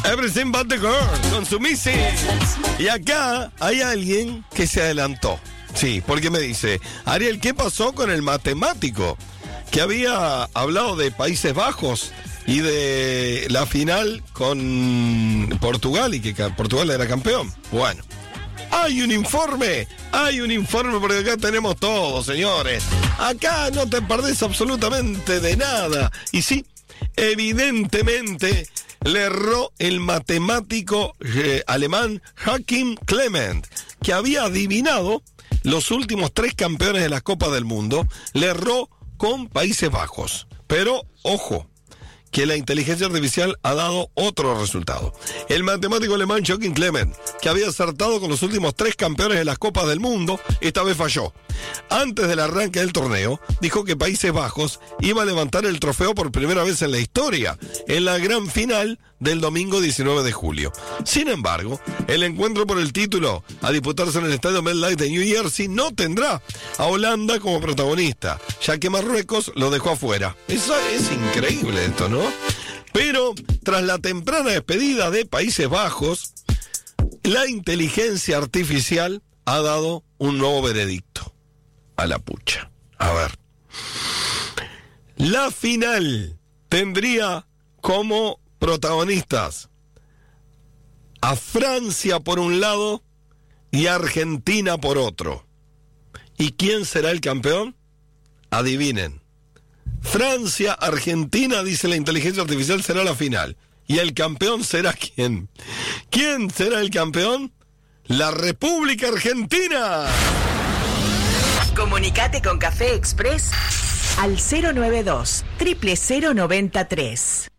Everything But The Girl, con su Missy. Y acá hay alguien que se adelantó. Sí, porque me dice, Ariel, ¿qué pasó con el matemático que había hablado de Países Bajos y de la final con Portugal y que Portugal era campeón? Bueno, hay un informe porque acá tenemos todo, señores. Acá no te perdés absolutamente de nada. Y sí, evidentemente le erró el matemático alemán Joachim Clement, que había adivinado los últimos 3 campeones de la Copa del Mundo. Le erró con Países Bajos. Pero, ojo, que la inteligencia artificial ha dado otro resultado. El matemático alemán Joachim Clement, que había acertado con los últimos 3 campeones de las Copas del Mundo, esta vez falló. Antes del arranque del torneo, dijo que Países Bajos iba a levantar el trofeo por primera vez en la historia, en la gran final del domingo 19 de julio. Sin embargo, el encuentro por el título a disputarse en el estadio MetLife de New Jersey no tendrá a Holanda como protagonista, ya que Marruecos lo dejó afuera. Eso es increíble esto, ¿no? Pero, tras la temprana despedida de Países Bajos, la inteligencia artificial ha dado un nuevo veredicto. A la pucha. A ver. La final tendría como protagonistas a Francia por un lado y a Argentina por otro. ¿Y quién será el campeón? Adivinen. Francia, Argentina, dice la inteligencia artificial, será la final. ¿Y el campeón será quién? ¿Quién será el campeón? ¡La República Argentina! Comunicate con Café Express al 092 000 903.